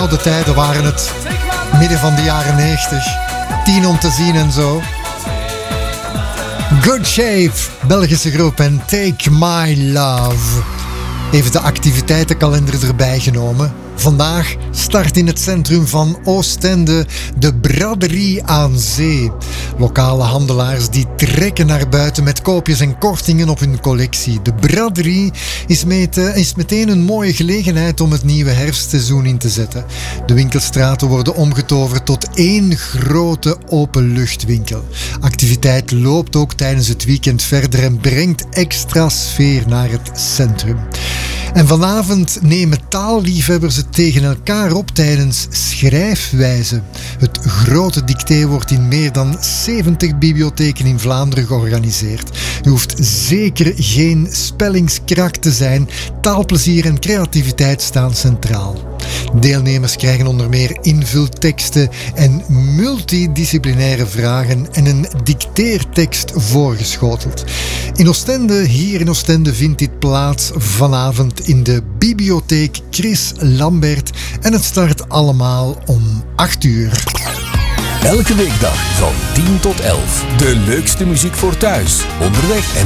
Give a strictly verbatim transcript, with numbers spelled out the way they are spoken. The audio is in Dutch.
gouden tijden waren het. Midden van de jaren negentig. Tien om te zien en zo. Good Shape, Belgische groep en Take My Love. Even de activiteitenkalender erbij genomen. Vandaag start in het centrum van Oostende de Braderie aan Zee. Lokale handelaars die trekken naar buiten met koopjes en kortingen op hun collectie. De Braderie is, met, is meteen een mooie gelegenheid om het nieuwe herfstseizoen in te zetten. De winkelstraten worden omgetoverd tot één grote openluchtwinkel. Activiteit loopt ook tijdens het weekend verder en brengt extra sfeer naar het centrum. En vanavond nemen taalliefhebbers het tegen elkaar op tijdens schrijfwijze. Het grote dicté wordt in meer dan zeventig bibliotheken in Vlaanderen georganiseerd. U hoeft zeker geen spellingskrak te zijn. Taalplezier en creativiteit staan centraal. Deelnemers krijgen onder meer invulteksten en multidisciplinaire vragen en een dicteertekst voorgeschoteld. In Oostende, hier in Oostende, vindt dit plaats vanavond in de bibliotheek Chris Lambert en het start allemaal om acht uur. Elke weekdag van tien tot elf. De leukste muziek voor thuis, onderweg en